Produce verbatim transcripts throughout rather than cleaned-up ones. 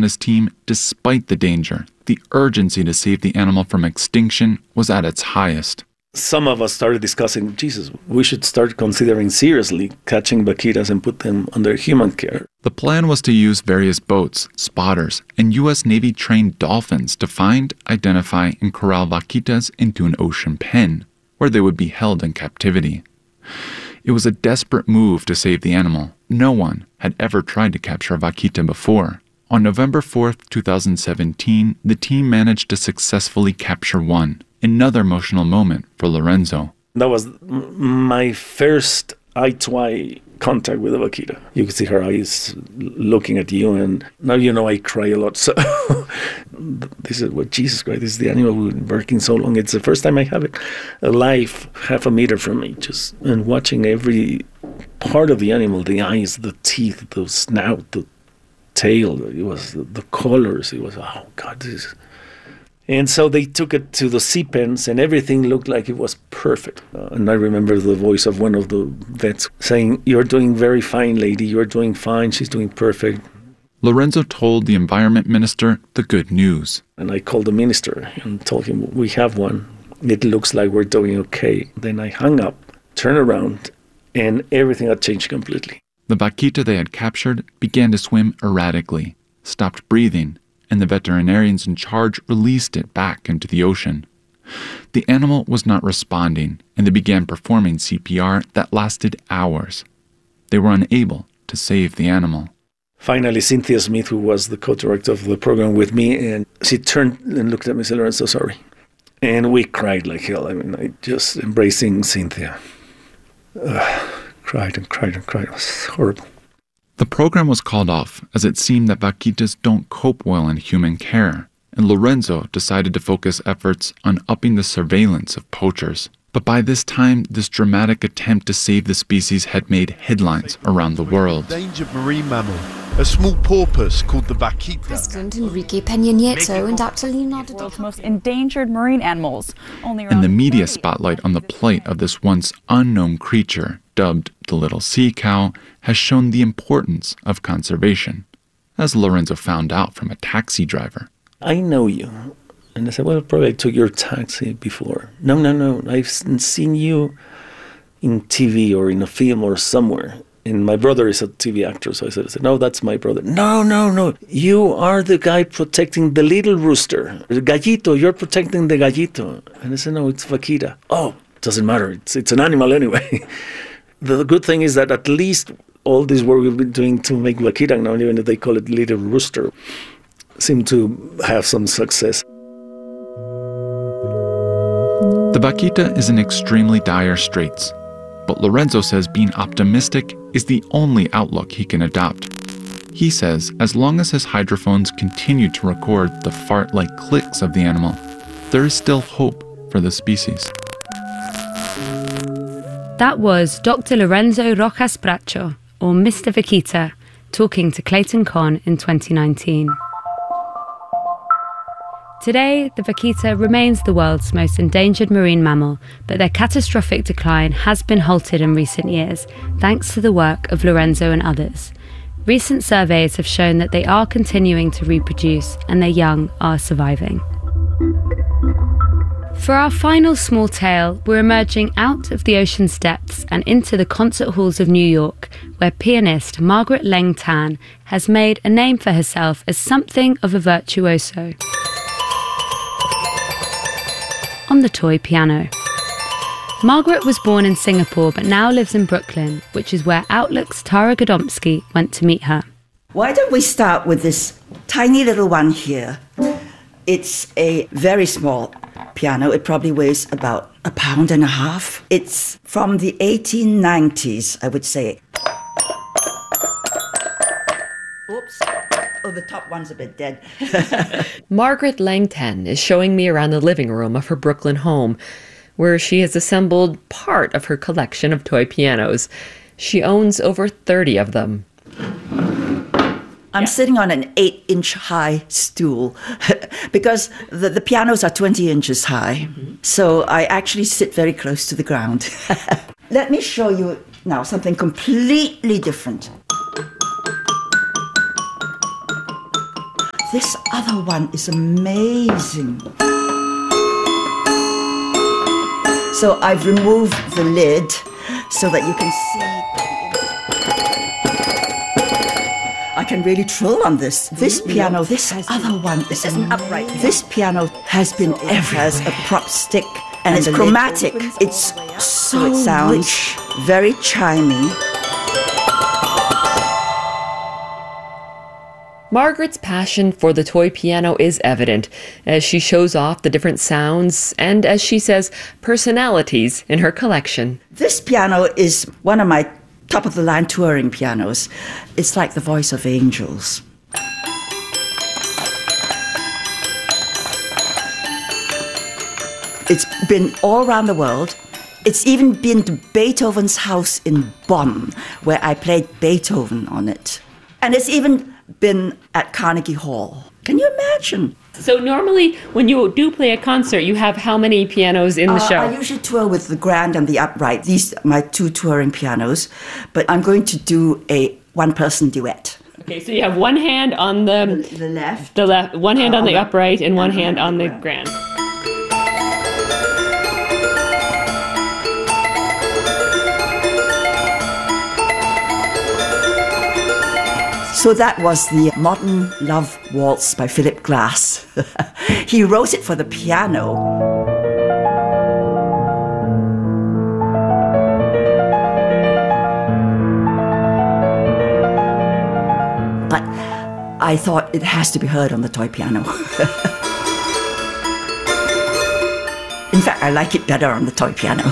his team, despite the danger, the urgency to save the animal from extinction was at its highest. Some of us started discussing, Jesus, we should start considering seriously catching vaquitas and put them under human care. The plan was to use various boats, spotters, and U S Navy-trained dolphins to find, identify, and corral vaquitas into an ocean pen, where they would be held in captivity. It was a desperate move to save the animal. No one had ever tried to capture a vaquita before. On November fourth, twenty seventeen, the team managed to successfully capture one. Another emotional moment for Lorenzo. That was my first eye-to-eye contact with a vaquita. You could see her eyes looking at you, and now you know I cry a lot. So this is what, Jesus Christ, this is the animal we've been working so long. It's the first time I have it alive, half a meter from me, just and watching every part of the animal, the eyes, the teeth, the snout, the tail. It was the, the colors. It was, oh God, this is... And so they took it to the sea pens, and everything looked like it was perfect. Uh, and I remember the voice of one of the vets saying, "You're doing very fine, lady. You're doing fine. She's doing perfect." Lorenzo told the environment minister the good news. And I called the minister and told him, "We have one. It looks like we're doing okay." Then I hung up, turned around, and everything had changed completely. The vaquita they had captured began to swim erratically, stopped breathing, and the veterinarians in charge released it back into the ocean. The animal was not responding, and they began performing C P R that lasted hours. They were unable to save the animal. Finally, Cynthia Smith, who was the co-director of the program with me, and she turned and looked at me and said, "Lorenzo, sorry." And we cried like hell. I mean, I just embracing Cynthia. Ugh, cried and cried and cried. It was horrible. The program was called off as it seemed that vaquitas don't cope well in human care, and Lorenzo decided to focus efforts on upping the surveillance of poachers. But by this time, this dramatic attempt to save the species had made headlines around the world. Endangered marine mammal, a small porpoise called the vaquita. President Enrique Peña Nieto and Doctor Leonardo... World's most endangered marine animals. Only and the media spotlight on the plight of this once unknown creature, dubbed the little sea cow, has shown the importance of conservation, as Lorenzo found out from a taxi driver. "I know you." And I said, "Well, probably I took your taxi before." "No, no, no. I've seen you in T V or in a film or somewhere." And my brother is a T V actor, so I said, I said, "No, that's my brother." "No, no, no. You are the guy protecting the little rooster. The gallito, you're protecting the gallito." And I said, "No, it's vaquita." "Oh, doesn't matter. It's, it's an animal anyway." The good thing is that at least all this work we've been doing to make vaquita now, even if they call it little rooster, seem to have some success. The vaquita is in extremely dire straits, but Lorenzo says being optimistic is the only outlook he can adopt. He says as long as his hydrophones continue to record the fart-like clicks of the animal, there is still hope for the species. That was Doctor Lorenzo Rojas Bracho, or Mister Vaquita, talking to Clayton Conn in twenty nineteen. Today, the vaquita remains the world's most endangered marine mammal, but their catastrophic decline has been halted in recent years, thanks to the work of Lorenzo and others. Recent surveys have shown that they are continuing to reproduce and their young are surviving. For our final small tale, we're emerging out of the ocean's depths and into the concert halls of New York, where pianist Margaret Leng Tan has made a name for herself as something of a virtuoso on the toy piano. Margaret was born in Singapore but now lives in Brooklyn, which is where Outlook's Tara Godomsky went to meet her. Why don't we start with this tiny little one here? It's a very small piano. It probably weighs about a pound and a half. It's from the eighteen nineties, I would say. Oops. Oh, the top one's a bit dead. Margaret Leng Tan is showing me around the living room of her Brooklyn home, where she has assembled part of her collection of toy pianos. She owns over thirty of them. I'm yeah. sitting on an eight-inch high stool because the, the pianos are twenty inches high. Mm-hmm. So I actually sit very close to the ground. Let me show you now something completely different. this other one is amazing. So I've removed the lid so that you can see. I can really trill on this. This piano, this other one is an upright. This piano has been ever has a prop stick and, and it's chromatic. It's so it sounds rich, very chimey. Margaret's passion for the toy piano is evident as she shows off the different sounds and, as she says, personalities in her collection. This piano is one of my top-of-the-line touring pianos. It's like the voice of angels. It's been all around the world. It's even been to Beethoven's house in Bonn, where I played Beethoven on it. And it's even been at Carnegie Hall. Can you imagine? So normally when you do play a concert, you have how many pianos in the uh, show? I usually tour with the grand and the upright. These are my two touring pianos. But I'm going to do a one-person duet. Okay, so you have one hand on the... The, the left. The left. One hand uh, on the upright and one and hand on the grand. grand. So that was the Modern Love Waltz by Philip Glass. He wrote it for the piano. But I thought it has to be heard on the toy piano. In fact, I like it better on the toy piano.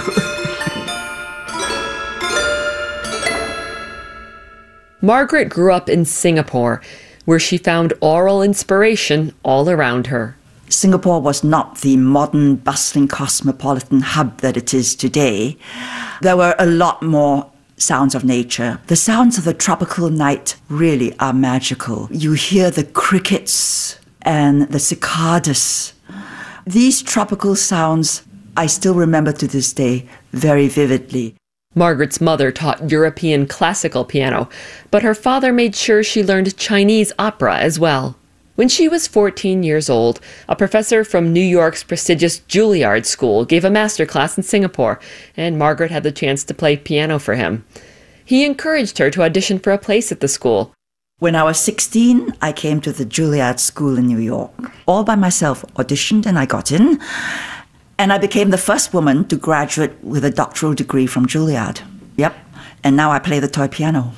Margaret grew up in Singapore, where she found aural inspiration all around her. Singapore was not the modern, bustling, cosmopolitan hub that it is today. There were a lot more sounds of nature. The sounds of the tropical night really are magical. You hear the crickets and the cicadas. These tropical sounds I still remember to this day very vividly. Margaret's mother taught European classical piano, but her father made sure she learned Chinese opera as well. When she was fourteen years old, a professor from New York's prestigious Juilliard School gave a master class in Singapore, and Margaret had the chance to play piano for him. He encouraged her to audition for a place at the school. When I was sixteen, I came to the Juilliard School in New York. All by myself, auditioned, and I got in. And I became the first woman to graduate with a doctoral degree from Juilliard. Yep. And now I play the toy piano.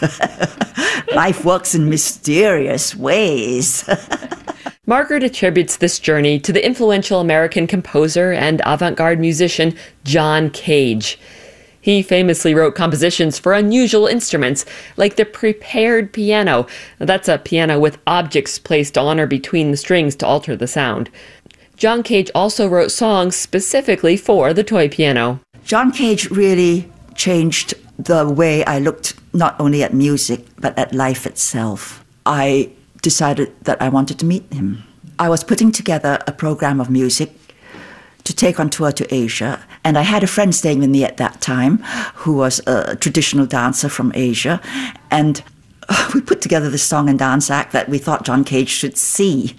Life works in mysterious ways. Margaret attributes this journey to the influential American composer and avant-garde musician John Cage. He famously wrote compositions for unusual instruments, like the prepared piano. That's a piano with objects placed on or between the strings to alter the sound. John Cage also wrote songs specifically for the toy piano. John Cage really changed the way I looked not only at music, but at life itself. I decided that I wanted to meet him. I was putting together a program of music to take on tour to Asia, and I had a friend staying with me at that time who was a traditional dancer from Asia, and we put together this song and dance act that we thought John Cage should see.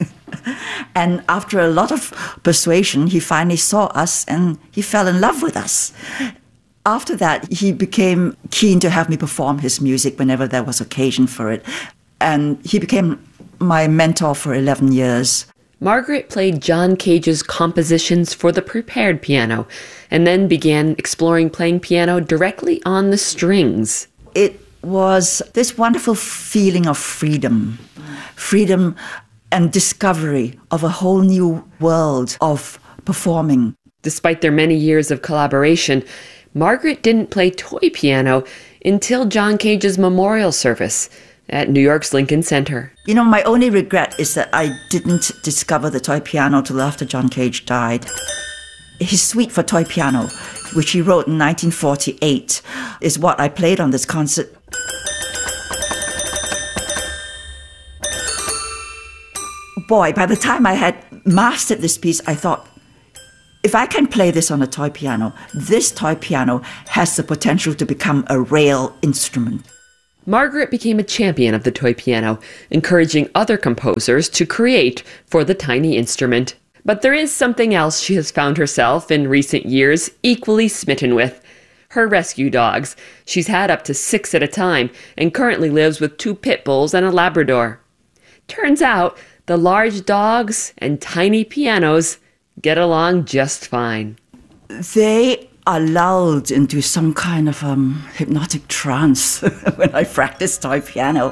And after a lot of persuasion, he finally saw us and he fell in love with us. After that, he became keen to have me perform his music whenever there was occasion for it. And he became my mentor for eleven years. Margaret played John Cage's compositions for the prepared piano and then began exploring playing piano directly on the strings. It was this wonderful feeling of freedom. Freedom and discovery of a whole new world of performing. Despite their many years of collaboration, Margaret didn't play toy piano until John Cage's memorial service at New York's Lincoln Center. You know, my only regret is that I didn't discover the toy piano till after John Cage died. His suite for toy piano, which he wrote in nineteen forty-eight, is what I played on this concert. Boy, by the time I had mastered this piece, I thought, if I can play this on a toy piano, this toy piano has the potential to become a real instrument. Margaret became a champion of the toy piano, encouraging other composers to create for the tiny instrument. But there is something else she has found herself in recent years equally smitten with. Her rescue dogs. She's had up to six at a time and currently lives with two pit bulls and a Labrador. Turns out the large dogs and tiny pianos get along just fine. They are lulled into some kind of um, hypnotic trance when I practice toy piano.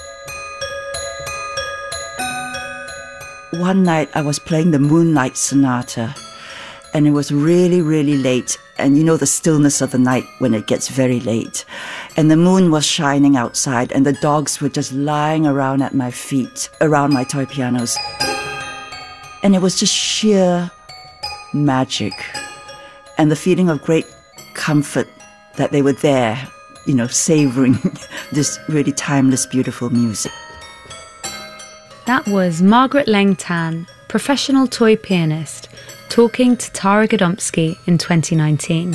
One night I was playing the Moonlight Sonata, and it was really, really late. And you know the stillness of the night when it gets very late. And the moon was shining outside, and the dogs were just lying around at my feet, around my toy pianos. And it was just sheer magic. And the feeling of great comfort that they were there, you know, savoring this really timeless, beautiful music. That was Margaret Leng Tan, professional toy pianist, talking to Tara Godomsky in twenty nineteen.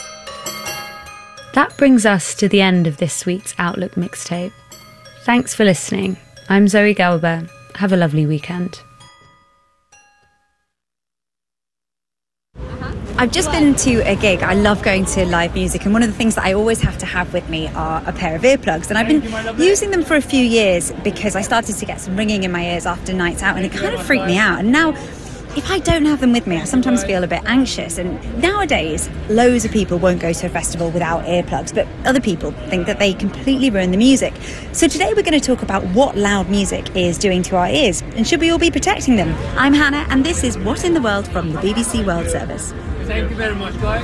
That brings us to the end of this week's Outlook mixtape. Thanks for listening. I'm Zoe Gelber. Have a lovely weekend. I've just been to a gig. I love going to live music, and one of the things that I always have to have with me are a pair of earplugs, and I've been using them for a few years because I started to get some ringing in my ears after nights out, and it kind of freaked me out. And now, if I don't have them with me, I sometimes feel a bit anxious. And nowadays, loads of people won't go to a festival without earplugs, but other people think that they completely ruin the music. So today we're going to talk about what loud music is doing to our ears, and should we all be protecting them? I'm Hannah, and this is What in the World from the B B C World Service. Thank you very much, guys.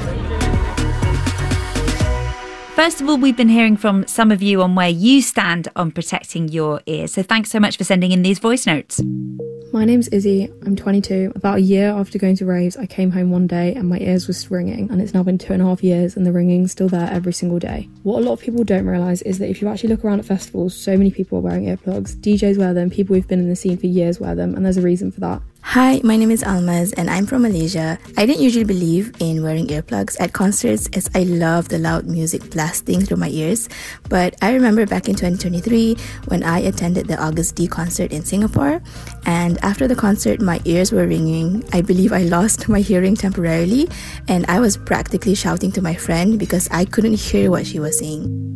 First of all, we've been hearing from some of you on where you stand on protecting your ears. So thanks so much for sending in these voice notes. My name's Izzy, I'm twenty-two. About a year after going to raves, I came home one day and my ears was ringing, and it's now been two and a half years and the ringing's still there every single day. What a lot of people don't realise is that if you actually look around at festivals, so many people are wearing earplugs. D Js wear them, people who've been in the scene for years wear them, and there's a reason for that. Hi, my name is Almaz and I'm from Malaysia. I didn't usually believe in wearing earplugs at concerts as I love the loud music blasting through my ears. But I remember back in twenty twenty-three when I attended the August D concert in Singapore, and after the concert my ears were ringing. I believe I lost my hearing temporarily, and I was practically shouting to my friend because I couldn't hear what she was saying.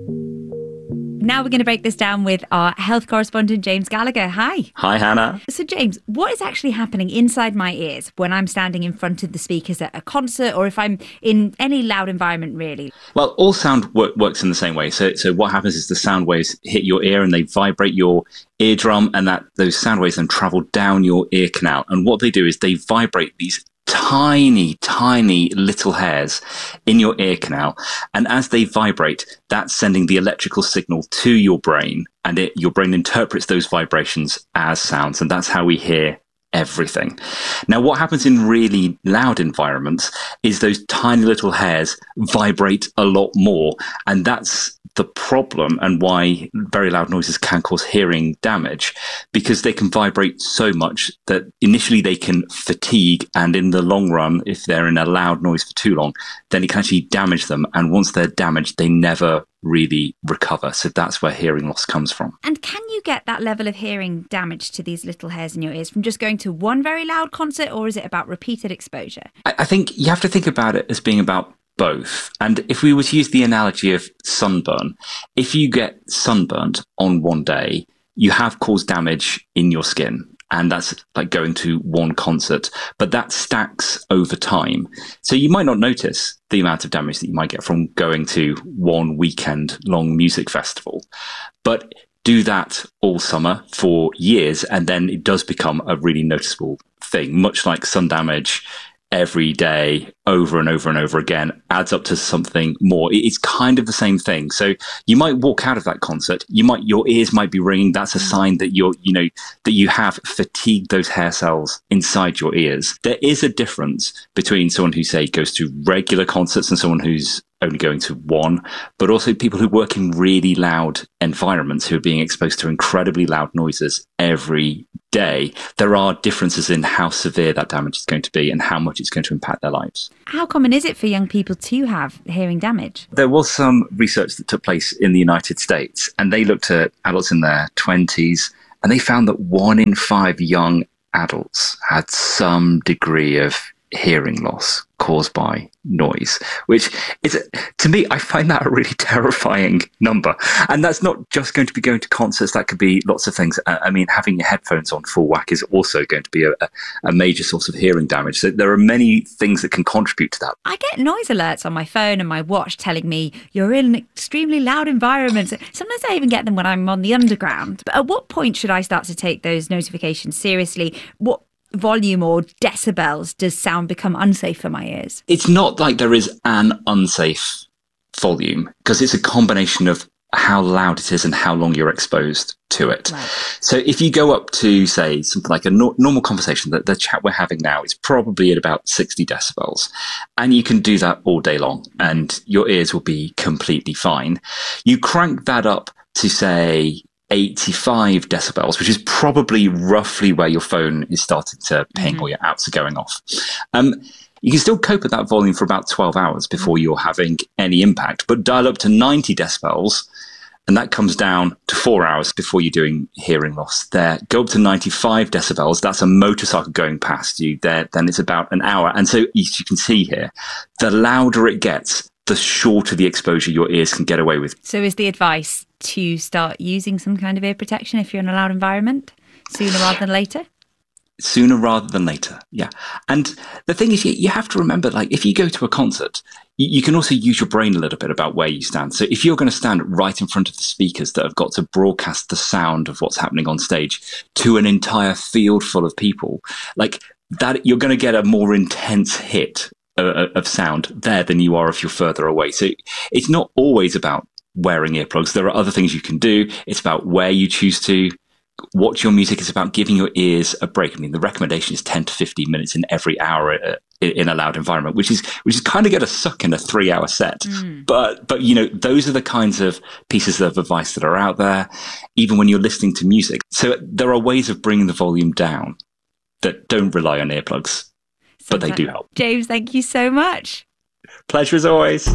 Now we're going to break this down with our health correspondent, James Gallagher. Hi. Hi, Hannah. So, James, what is actually happening inside my ears when I'm standing in front of the speakers at a concert, or if I'm in any loud environment, really? Well, all sound work, works in the same way. So, so what happens is the sound waves hit your ear and they vibrate your eardrum, and that those sound waves then travel down your ear canal. And what they do is they vibrate these tiny, tiny little hairs in your ear canal. And as they vibrate, that's sending the electrical signal to your brain, and it, your brain interprets those vibrations as sounds. And that's how we hear everything. Now, what happens in really loud environments is those tiny little hairs vibrate a lot more. And that's the problem, and why very loud noises can cause hearing damage, because they can vibrate so much that initially they can fatigue, and in the long run, if they're in a loud noise for too long, then it can actually damage them. And once they're damaged, they never really recover. So that's where hearing loss comes from. And can you get that level of hearing damage to these little hairs in your ears from just going to one very loud concert, or is it about repeated exposure? I, I think you have to think about it as being about both. And if we were to use the analogy of sunburn, if you get sunburnt on one day, you have caused damage in your skin. And that's like going to one concert, but that stacks over time. So you might not notice the amount of damage that you might get from going to one weekend long music festival, but do that all summer for years, and then it does become a really noticeable thing, much like sun damage. Every day, over and over and over again, adds up to something more. It's kind of the same thing. So you might walk out of that concert, you might, your ears might be ringing. That's a sign that you're, you know, that you have fatigued those hair cells inside your ears. There is a difference between someone who, say, goes to regular concerts and someone who's only going to one, but also people who work in really loud environments who are being exposed to incredibly loud noises every day, there are differences in how severe that damage is going to be and how much it's going to impact their lives. How common is it for young people to have hearing damage? There was some research that took place in the United States, and they looked at adults in their twenties, and they found that one in five young adults had some degree of hearing loss caused by noise, which is, to me, I find that a really terrifying number. And that's not just going to be going to concerts, that could be lots of things. I mean, having your headphones on full whack is also going to be a, a major source of hearing damage. So there are many things that can contribute to that. I get noise alerts on my phone and my watch telling me you're in an extremely loud environment. Sometimes I even get them when I'm on the underground. But at what point should I start to take those notifications seriously? What volume or decibels does sound become unsafe for my ears? It's not like there is an unsafe volume, because it's a combination of how loud it is and how long you're exposed to it. Right. So if you go up to, say, something like a no- normal conversation, that the chat we're having now is probably at about sixty decibels, and you can do that all day long and your ears will be completely fine. You crank that up to, say, eighty-five decibels, which is probably roughly where your phone is starting to ping mm-hmm. or your apps are going off. Um, you can still cope at that volume for about twelve hours before mm-hmm. you're having any impact, but dial up to ninety decibels, and that comes down to four hours before you're doing hearing loss there. Go up to ninety-five decibels, that's a motorcycle going past you there, then it's about an hour. And so, as you can see here, the louder it gets, the shorter the exposure your ears can get away with. So is the advice to start using some kind of ear protection if you're in a loud environment sooner rather than later? Sooner rather than later, yeah. And the thing is, you, you have to remember, like, if you go to a concert, you, you can also use your brain a little bit about where you stand. So if you're going to stand right in front of the speakers that have got to broadcast the sound of what's happening on stage to an entire field full of people, like that, you're going to get a more intense hit of, of sound there than you are if you're further away. So it's not always about wearing earplugs. There are other things you can do. It's about where you choose to watch your music. It's about giving your ears a break. I mean, the recommendation is ten to fifteen minutes in every hour uh, in a loud environment, which is which is kind of going to suck in a three hour set. Mm. But but you know, those are the kinds of pieces of advice that are out there, even when you're listening to music. So there are ways of bringing the volume down that don't rely on earplugs, but they do help. James, thank you so much. Pleasure as always.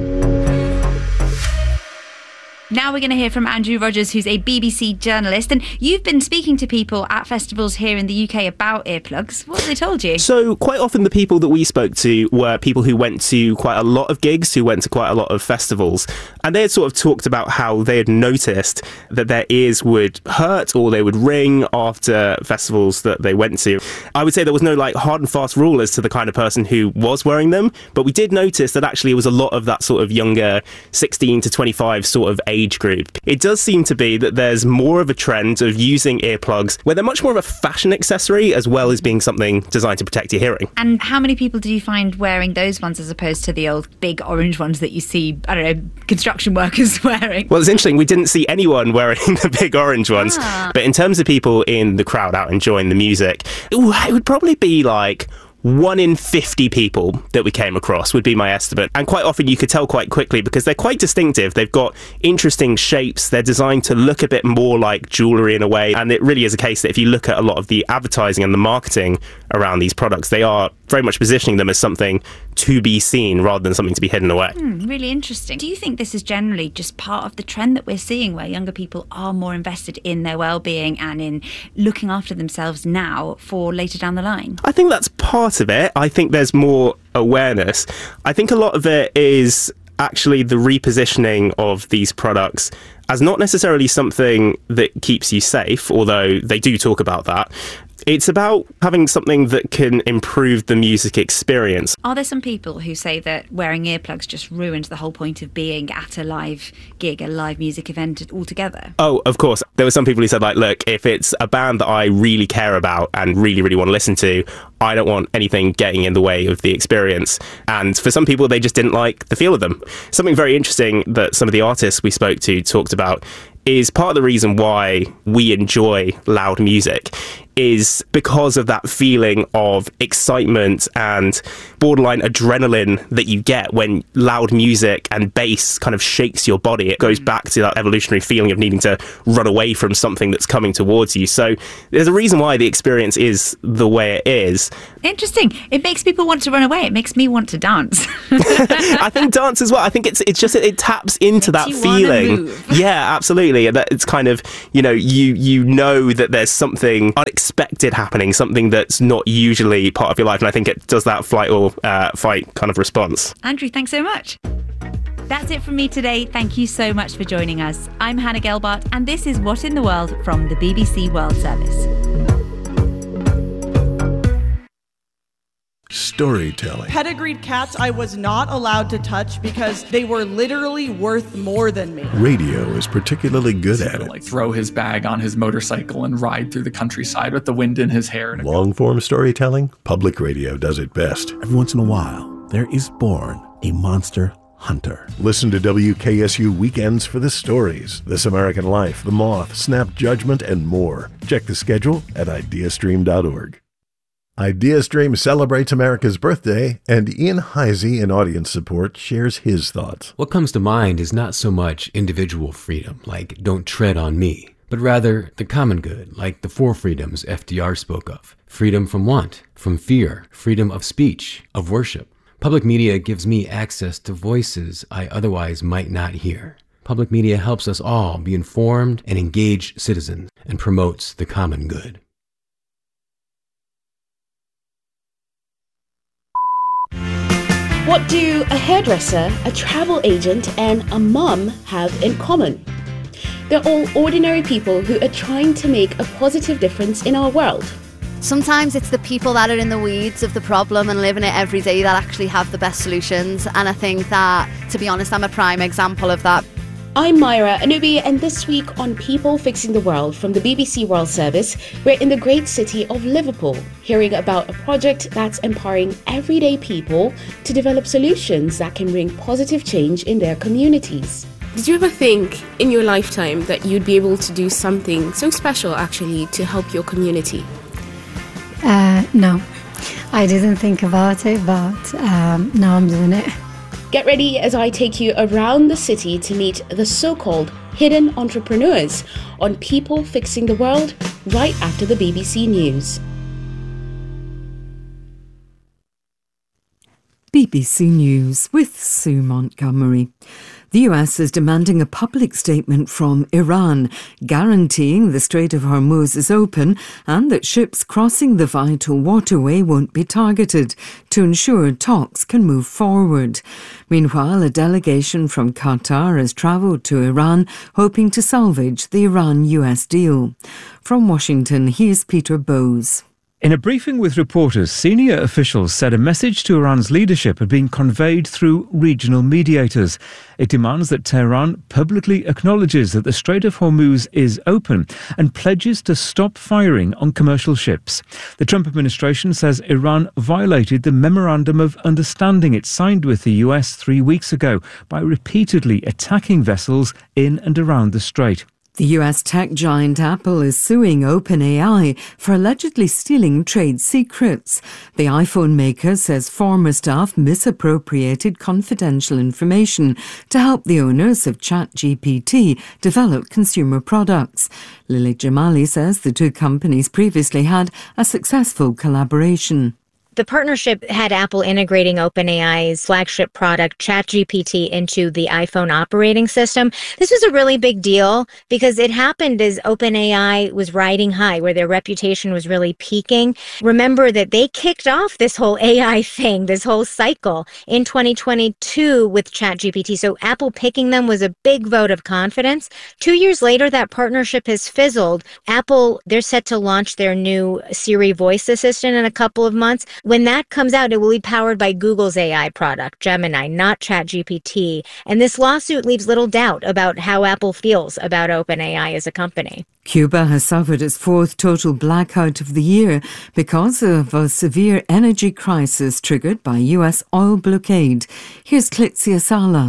Now we're going to hear from Andrew Rogers, who's a B B C journalist. And you've been speaking to people at festivals here in the U K about earplugs. What have they told you? So quite often the people that we spoke to were people who went to quite a lot of gigs, who went to quite a lot of festivals. And they had sort of talked about how they had noticed that their ears would hurt or they would ring after festivals that they went to. I would say there was no like hard and fast rule as to the kind of person who was wearing them. But we did notice that actually it was a lot of that sort of younger sixteen to twenty-five sort of age age group. It does seem to be that there's more of a trend of using earplugs where they're much more of a fashion accessory as well as being something designed to protect your hearing. And how many people do you find wearing those ones as opposed to the old big orange ones that you see, I don't know, construction workers wearing? Well, it's interesting. We didn't see anyone wearing the big orange ones. Ah. But in terms of people in the crowd out enjoying the music, it would probably be like one in fifty people that we came across would be my estimate. And quite often you could tell quite quickly because they're quite distinctive. They've got interesting shapes. They're designed to look a bit more like jewellery in a way. And it really is a case that if you look at a lot of the advertising and the marketing around these products, they are very much positioning them as something to be seen rather than something to be hidden away. Hmm, really interesting. Do you think this is generally just part of the trend that we're seeing where younger people are more invested in their well-being and in looking after themselves now for later down the line? I think that's part of it. I think there's more awareness. I think a lot of it is actually the repositioning of these products as not necessarily something that keeps you safe, although they do talk about that. It's about having something that can improve the music experience. Are there some people who say that wearing earplugs just ruins the whole point of being at a live gig, a live music event altogether? Oh, of course. There were some people who said, like, look, if it's a band that I really care about and really, really want to listen to, I don't want anything getting in the way of the experience. And for some people, they just didn't like the feel of them. Something very interesting that some of the artists we spoke to talked about is part of the reason why we enjoy loud music is because of that feeling of excitement and borderline adrenaline that you get when loud music and bass kind of shakes your body. It goes back to that evolutionary feeling of needing to run away from something that's coming towards you. So there's a reason why the experience is the way it is. Interesting. It makes people want to run away. It makes me want to dance. I think dance as well. I think it's it's just it taps into that feeling. Yeah, absolutely. That it's kind of, you know, you you know that there's something unexpected happening, something that's not usually part of your life, and I think it does that flight or uh, fight kind of response. Andrew, thanks so much. That's it from me today. Thank you so much for joining us. I'm Hannah Gelbart, and this is What in the World from the B B C World Service. Storytelling. Pedigreed cats I was not allowed to touch because they were literally worth more than me. Radio is particularly good at it. Like throw his bag on his motorcycle and ride through the countryside with the wind in his hair. Long-form storytelling, public radio does it best. Every once in a while, there is born a monster hunter. Listen to W K S U Weekends for the stories. This American Life, The Moth, Snap Judgment, and more. Check the schedule at ideastream dot org. IdeaStream celebrates America's birthday, and Ian Heisey in audience support shares his thoughts. What comes to mind is not so much individual freedom, like don't tread on me, but rather the common good, like the four freedoms F D R spoke of. Freedom from want, from fear, freedom of speech, of worship. Public media gives me access to voices I otherwise might not hear. Public media helps us all be informed and engaged citizens and promotes the common good. What do a hairdresser, a travel agent, and a mum have in common? They're all ordinary people who are trying to make a positive difference in our world. Sometimes it's the people that are in the weeds of the problem and living it every day that actually have the best solutions. And I think that, to be honest, I'm a prime example of that. I'm Myra Anubi, and this week on People Fixing the World from the B B C World Service, we're in the great city of Liverpool, hearing about a project that's empowering everyday people to develop solutions that can bring positive change in their communities. Did you ever think in your lifetime that you'd be able to do something so special actually to help your community? Uh, no, I didn't think about it, but um, now I'm doing it. Get ready as I take you around the city to meet the so-called hidden entrepreneurs on People Fixing the World right after the B B C News. B B C News with Sue Montgomery. The U S is demanding a public statement from Iran, guaranteeing the Strait of Hormuz is open and that ships crossing the vital waterway won't be targeted to ensure talks can move forward. Meanwhile, a delegation from Qatar has travelled to Iran, hoping to salvage the Iran-U S deal. From Washington, here's Peter Bowes. In a briefing with reporters, senior officials said a message to Iran's leadership had been conveyed through regional mediators. It demands that Tehran publicly acknowledges that the Strait of Hormuz is open and pledges to stop firing on commercial ships. The Trump administration says Iran violated the Memorandum of Understanding it signed with the U S three weeks ago by repeatedly attacking vessels in and around the strait. The U S tech giant Apple is suing OpenAI for allegedly stealing trade secrets. The iPhone maker says former staff misappropriated confidential information to help the owners of ChatGPT develop consumer products. Lily Jamali says the two companies previously had a successful collaboration. The partnership had Apple integrating OpenAI's flagship product, ChatGPT, into the iPhone operating system. This was a really big deal because it happened as OpenAI was riding high, where their reputation was really peaking. Remember that they kicked off this whole A I thing, this whole cycle, in twenty twenty-two with ChatGPT. So Apple picking them was a big vote of confidence. Two years later, that partnership has fizzled. Apple, they're set to launch their new Siri voice assistant in a couple of months. When that comes out, it will be powered by Google's A I product, Gemini, not ChatGPT. And this lawsuit leaves little doubt about how Apple feels about OpenAI as a company. Cuba has suffered its fourth total blackout of the year because of a severe energy crisis triggered by U S oil blockade. Here's Clitzia Sala.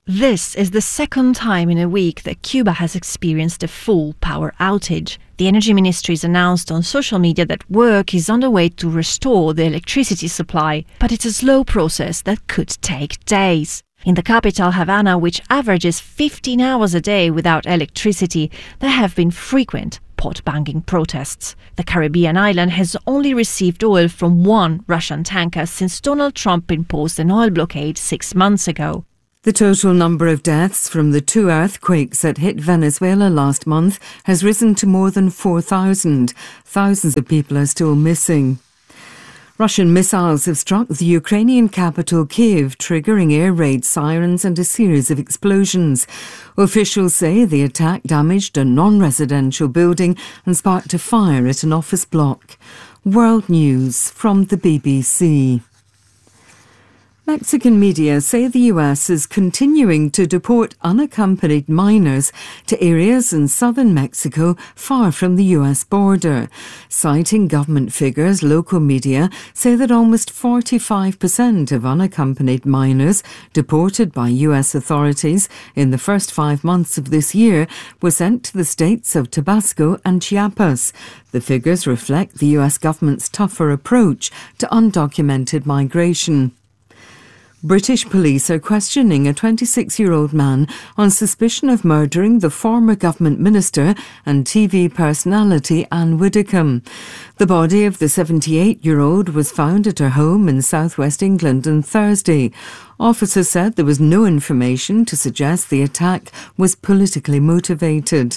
This is the second time in a week that Cuba has experienced a full power outage. The Energy Ministry has announced on social media that work is underway to restore the electricity supply, but it's a slow process that could take days. In the capital, Havana, which averages fifteen hours a day without electricity, there have been frequent pot-banging protests. The Caribbean island has only received oil from one Russian tanker since Donald Trump imposed an oil blockade six months ago. The total number of deaths from the two earthquakes that hit Venezuela last month has risen to more than four thousand. Thousands of people are still missing. Russian missiles have struck the Ukrainian capital Kyiv, triggering air raid sirens and a series of explosions. Officials say the attack damaged a non-residential building and sparked a fire at an office block. World News from the B B C. Mexican media say the U S is continuing to deport unaccompanied minors to areas in southern Mexico far from the U S border. Citing government figures, local media say that almost forty-five percent of unaccompanied minors deported by U S authorities in the first five months of this year were sent to the states of Tabasco and Chiapas. The figures reflect the U S government's tougher approach to undocumented migration. British police are questioning a twenty-six-year-old man on suspicion of murdering the former government minister and T V personality Anne Widdecombe. The body of the seventy-eight-year-old was found at her home in southwest England on Thursday. Officers said there was no information to suggest the attack was politically motivated.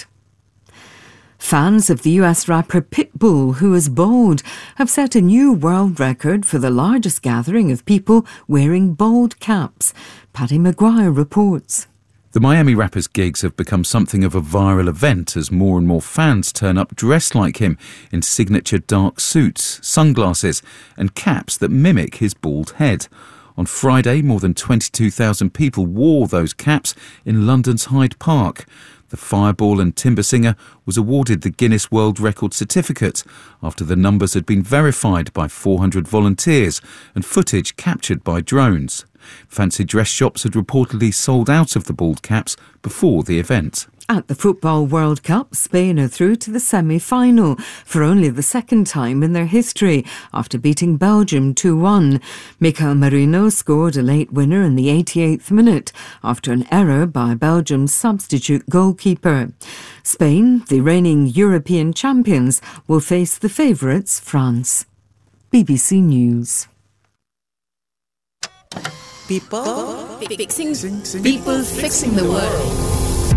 Fans of the U S rapper Pitbull, who is bald, have set a new world record for the largest gathering of people wearing bald caps. Paddy Maguire reports. The Miami rapper's gigs have become something of a viral event as more and more fans turn up dressed like him in signature dark suits, sunglasses and caps that mimic his bald head. On Friday, more than twenty-two thousand people wore those caps in London's Hyde Park. The Fireball and Timber Singer was awarded the Guinness World Record certificate after the numbers had been verified by four hundred volunteers and footage captured by drones. Fancy dress shops had reportedly sold out of the bald caps before the event. At the Football World Cup, Spain are through to the semi-final for only the second time in their history after beating Belgium two one. Mikel Merino scored a late winner in the eighty-eighth minute after an error by Belgium's substitute goalkeeper. Spain, the reigning European champions, will face the favourites, France. B B C News. People fixing, people fixing the world.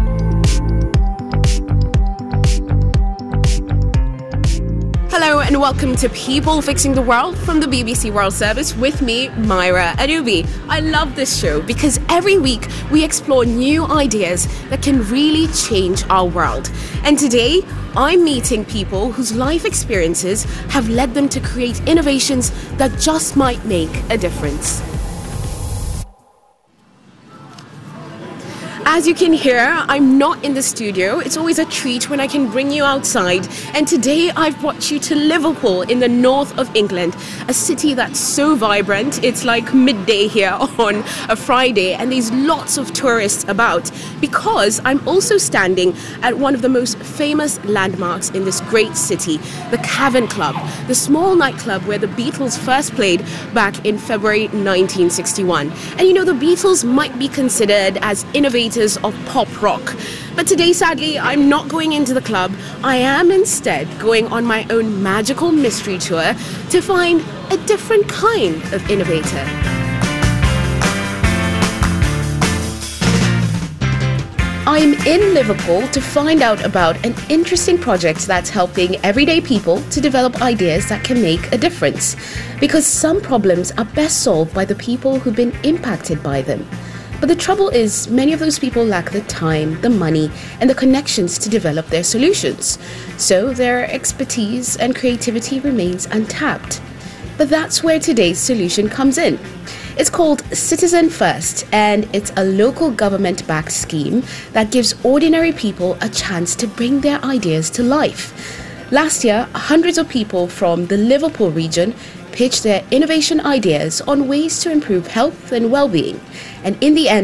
Hello and welcome to People Fixing the World from the B B C World Service with me, Myra Anubi. I love this show because every week we explore new ideas that can really change our world. And today, I'm meeting people whose life experiences have led them to create innovations that just might make a difference. As you can hear, I'm not in the studio. It's always a treat when I can bring you outside. And today I've brought you to Liverpool in the north of England, a city that's so vibrant. It's like midday here on a Friday and there's lots of tourists about because I'm also standing at one of the most famous landmarks in this great city, the Cavern Club, the small nightclub where the Beatles first played back in February nineteen sixty-one. And you know, the Beatles might be considered as innovators of pop rock. But today, sadly, I'm not going into the club. I am instead going on my own magical mystery tour to find a different kind of innovator. I'm in Liverpool to find out about an interesting project that's helping everyday people to develop ideas that can make a difference. Because some problems are best solved by the people who've been impacted by them. But the trouble is, many of those people lack the time, the money, and the connections to develop their solutions. So their expertise and creativity remains untapped. But that's where today's solution comes in. It's called Citizen First, and it's a local government-backed scheme that gives ordinary people a chance to bring their ideas to life. Last year, hundreds of people from the Liverpool region pitched their innovation ideas on ways to improve health and well-being. And in the end,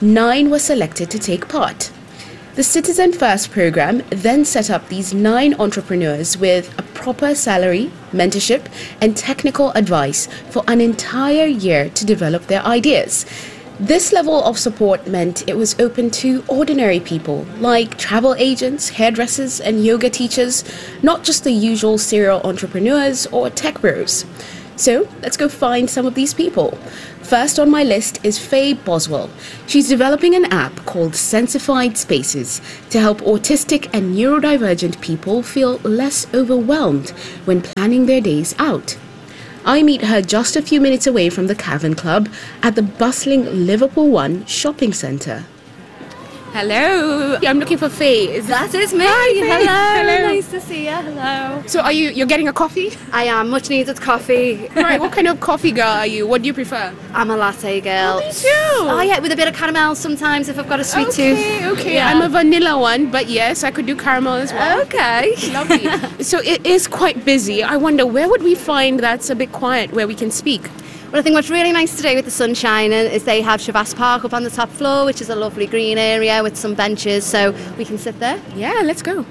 nine were selected to take part. The Citizen First program then set up these nine entrepreneurs with a proper salary, mentorship, and technical advice for an entire year to develop their ideas. This level of support meant it was open to ordinary people like travel agents, hairdressers, and yoga teachers, not just the usual serial entrepreneurs or tech bros. So let's go find some of these people. First on my list is Faye Boswell. She's developing an app called Sensified Spaces to help autistic and neurodivergent people feel less overwhelmed when planning their days out. I meet her just a few minutes away from the Cavern Club at the bustling Liverpool One shopping centre. Hello, I'm looking for Faye. Is That is me. Hi, Faye. Hello. Hello. Nice to see you. Hello. So are you, you're getting a coffee? I am. Much needed coffee. Right, what kind of coffee girl are you? What do you prefer? I'm a latte girl. Oh, me too. Oh, yeah, with a bit of caramel sometimes if I've got a sweet okay, tooth. Okay, Yeah. I'm a vanilla one, but yes, I could do caramel as well. Okay. Lovely. So it is quite busy. I wonder, where would we find that's a bit quiet where we can speak? Well, I think what's really nice today with the sun shining is they have Shavas Park up on the top floor, which is a lovely green area with some benches, so we can sit there. Yeah, let's go.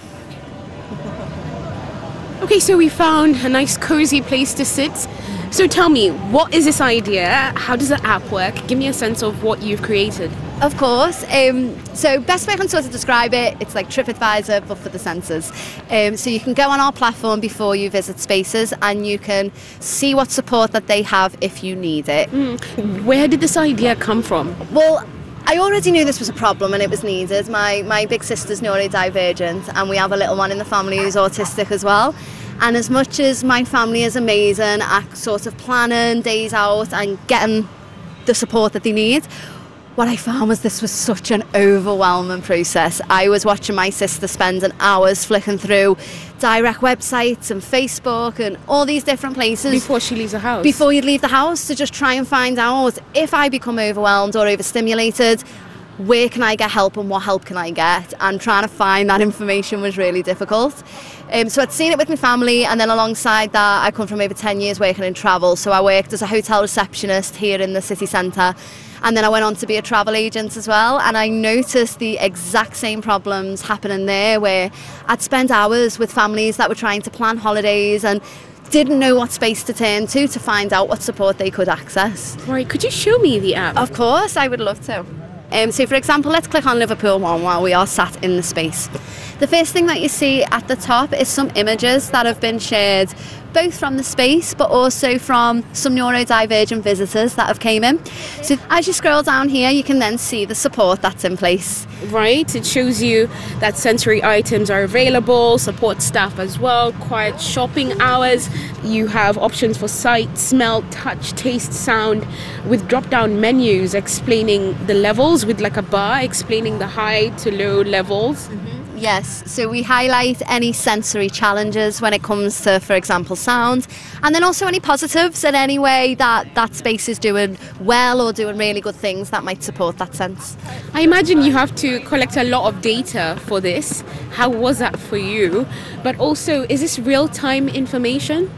Okay, so we found a nice cozy place to sit. So tell me, what is this idea? How does the app work? Give me a sense of what you've created. Of course. Um, so best way I can sort of describe it, it's like TripAdvisor but for the senses. Um, so you can go on our platform before you visit Spaces and you can see what support that they have if you need it. Mm. Where did this idea come from? Well, I already knew this was a problem and it was needed. My, my big sister's neurodivergent and we have a little one in the family who's autistic as well. And as much as my family is amazing at sort of planning days out and getting the support that they need, what I found was this was such an overwhelming process. I was watching my sister spending hours flicking through direct websites and Facebook and all these different places. Before she leaves the house? Before you'd leave the house, to just try and find out if I become overwhelmed or overstimulated, where can I get help and what help can I get? And trying to find that information was really difficult. Um, so I'd seen it with my family, and then alongside that I come from over ten years working in travel. So I worked as a hotel receptionist here in the city centre, and then I went on to be a travel agent as well, and I noticed the exact same problems happening there, where I'd spend hours with families that were trying to plan holidays and didn't know what space to turn to to find out what support they could access. Right, could you show me the app? Of course, I would love to. Um, so for example, let's click on Liverpool One while we are sat in the space. The first thing that you see at the top is some images that have been shared both from the space but also from some neurodivergent visitors that have came in. So as you scroll down here, you can then see the support that's in place. Right, it shows you that sensory items are available, support staff as well, quiet shopping hours. You have options for sight, smell, touch, taste, sound, with drop-down menus explaining the levels, with like a bar explaining the high to low levels. Mm-hmm. Yes, so we highlight any sensory challenges when it comes to, for example, sound, and then also any positives in any way that that space is doing well or doing really good things that might support that sense. I imagine you have to collect a lot of data for this. How was that for you? But also, is this real-time information?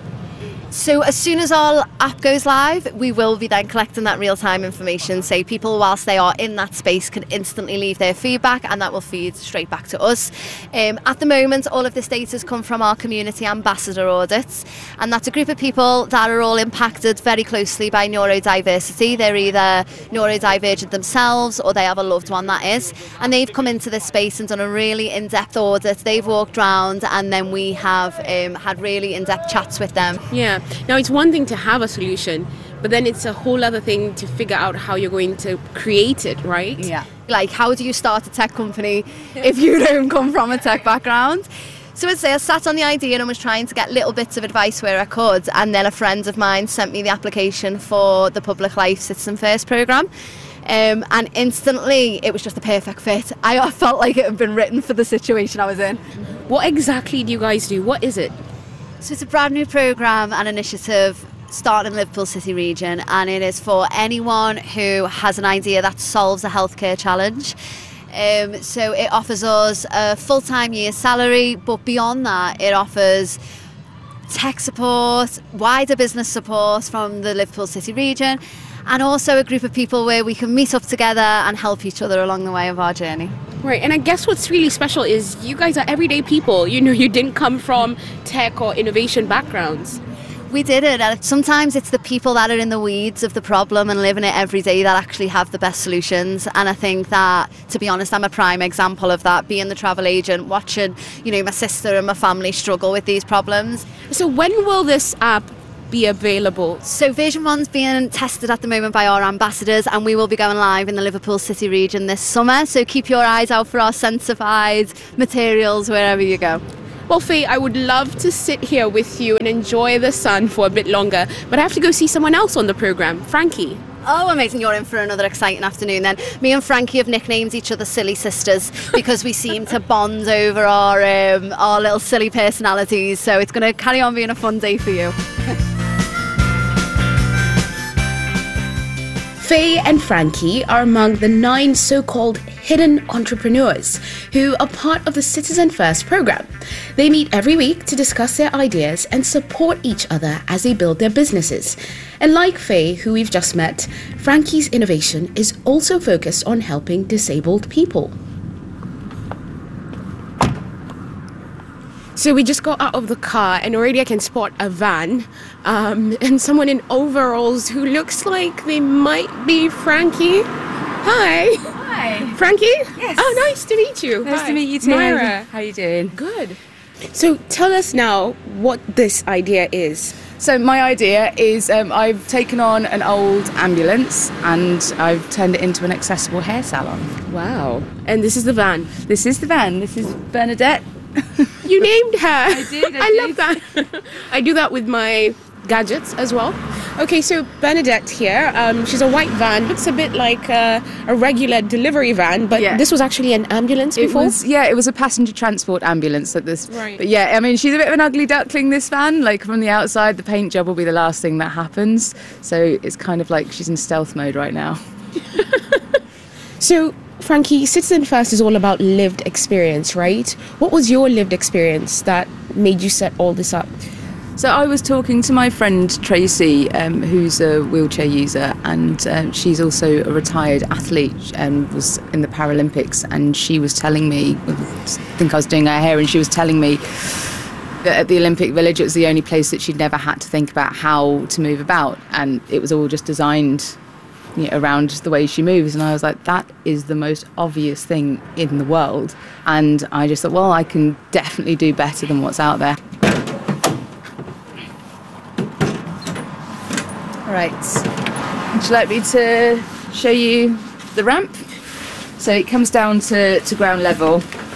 So as soon as our app goes live, we will be then collecting that real-time information. So people, whilst they are in that space, can instantly leave their feedback, and that will feed straight back to us. Um, at the moment, all of this data has come from our community ambassador audits, and that's a group of people that are all impacted very closely by neurodiversity. They're either neurodivergent themselves or they have a loved one that is, and they've come into this space and done a really in-depth audit. They've walked around, and then we have um, had really in-depth chats with them. Yeah. Now, it's one thing to have a solution, but then it's a whole other thing to figure out how you're going to create it, right? Yeah. Like, how do you start a tech company if you don't come from a tech background? So I'd say I sat on the idea and was trying to get little bits of advice where I could, and then a friend of mine sent me the application for the Public Life Citizen First programme. Um, and instantly it was just a perfect fit. I felt like it had been written for the situation I was in. What exactly do you guys do? What is it? So it's a brand new programme and initiative starting in Liverpool City region, and it is for anyone who has an idea that solves a healthcare challenge. Um, so it offers us a full-time year's salary, but beyond that it offers tech support, wider business support from the Liverpool City region, and also a group of people where we can meet up together and help each other along the way of our journey. Right, and I guess what's really special is you guys are everyday people. You know, you didn't come from tech or innovation backgrounds. We did it. And sometimes it's the people that are in the weeds of the problem and living it every day that actually have the best solutions. And I think that, to be honest, I'm a prime example of that, being the travel agent, watching, you know, my sister and my family struggle with these problems. So when will this app be available? So version one's being tested at the moment by our ambassadors, and we will be going live in the Liverpool City region this summer. So keep your eyes out for our Sensified materials wherever you go. Well, Faye, I would love to sit here with you and enjoy the sun for a bit longer, but I have to go see someone else on the programme, Frankie. Oh, amazing. You're in for another exciting afternoon then. Me and Frankie have nicknamed each other Silly Sisters because we seem to bond over our, um, our little silly personalities. So it's going to carry on being a fun day for you. Faye and Frankie are among the nine so-called hidden entrepreneurs who are part of the Citizen First program. They meet every week to discuss their ideas and support each other as they build their businesses. And like Faye, who we've just met, Frankie's innovation is also focused on helping disabled people. So we just got out of the car and already I can spot a van um, and someone in overalls who looks like they might be Frankie. Hi. Hi. Frankie? Yes. Oh, nice to meet you. Nice Hi. to meet you too. Myra. How you doing? Good. So tell us now what this idea is. So my idea is um, I've taken on an old ambulance and I've turned it into an accessible hair salon. Wow. And this is the van? This is the van. This is Bernadette. You named her. I did. I, I did. love that. I do that with my gadgets as well. Okay, so Bernadette here, um, she's a white van, looks a bit like a, a regular delivery van, but yeah. This was actually an ambulance before? It was, yeah, it was a passenger transport ambulance. At this, right. But yeah, I mean, she's a bit of an ugly duckling, this van. Like from the outside, the paint job will be the last thing that happens. So it's kind of like she's in stealth mode right now. So, Frankie, Citizen First is all about lived experience, right? What was your lived experience that made you set all this up? So I was talking to my friend Tracy, um, who's a wheelchair user, and um, she's also a retired athlete and was in the Paralympics, and she was telling me, I think I was doing her hair, and she was telling me that at the Olympic Village it was the only place that she'd never had to think about how to move about, and it was all just designed, you know, around the way she moves. And I was like, that is the most obvious thing in the world. And I just thought, well, I can definitely do better than what's out there. All right, would you like me to show you the ramp? So it comes down to, to ground level.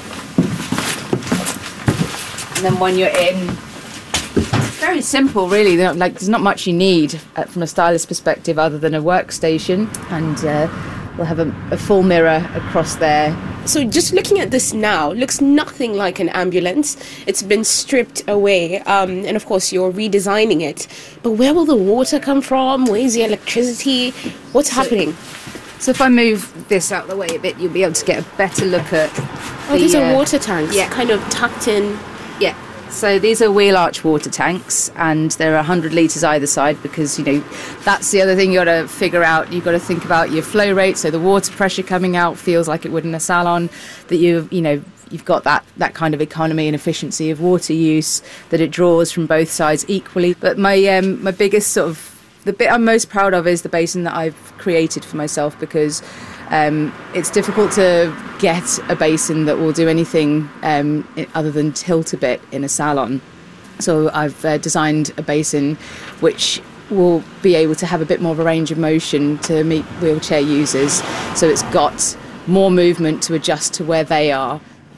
And then when you're in, it's very simple really. Like, there's not much you need uh, from a stylist perspective other than a workstation, and uh, we'll have a, a full mirror across there. So just looking at this now, looks nothing like an ambulance. It's been stripped away, um, and of course you're redesigning it. But where will the water come from? Where's the electricity? What's so, happening? So if I move this out of the way a bit, you'll be able to get a better look at Oh, the, these are uh, water tanks, yeah. kind of tucked in. Yeah. So these are wheel arch water tanks, and they're one hundred litres either side, because, you know, that's the other thing you got to figure out. You've got to think about your flow rate, so the water pressure coming out feels like it would in a salon, that you you know, you've got that, that kind of economy and efficiency of water use, that it draws from both sides equally. But my um, my biggest sort of, the bit I'm most proud of is the basin that I've created for myself, because Um, it's difficult to get a basin that will do anything um, other than tilt a bit in a salon. So I've uh, designed a basin which will be able to have a bit more of a range of motion to meet wheelchair users. So it's got more movement to adjust to where they are.